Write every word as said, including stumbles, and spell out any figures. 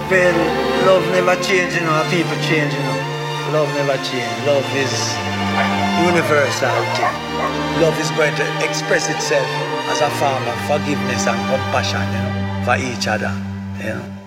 Well, love never change, you know, people change, you know. Love never change. Love is universal thing. Love is going to express itself as a form of forgiveness and compassion, you know, for each other, you know.